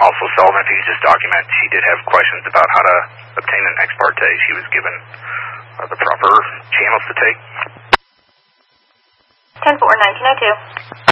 Also, Sullivan, if you could just document, she did have questions about how to obtain an ex parte. She was given the proper channels to take. 10-4, 1902.